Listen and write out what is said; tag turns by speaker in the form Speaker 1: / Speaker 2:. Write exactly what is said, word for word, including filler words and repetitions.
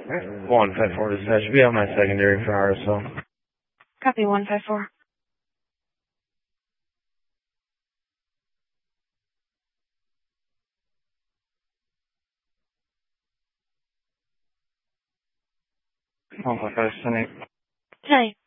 Speaker 1: one five four, this should be on my secondary for R S O.
Speaker 2: Copy one five four.
Speaker 1: one five five, ten eight.
Speaker 2: ten eight.